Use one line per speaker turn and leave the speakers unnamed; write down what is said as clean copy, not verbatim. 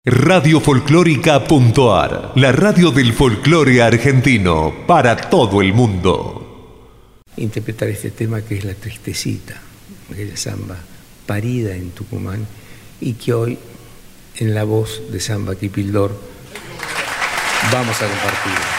Radiofolclórica.ar, la radio del folclore argentino para todo el mundo.
Interpretar este tema que es La Tristecita, aquella samba parida en Tucumán y que hoy en la voz de Samba Kipildor vamos a compartir.